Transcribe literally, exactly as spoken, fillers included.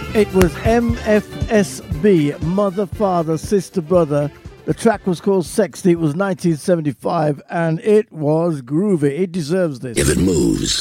It was M F S B, Mother, Father, Sister, Brother. The track was called Sexy. It was nineteen seventy-five, and it was groovy. It deserves this. If it moves,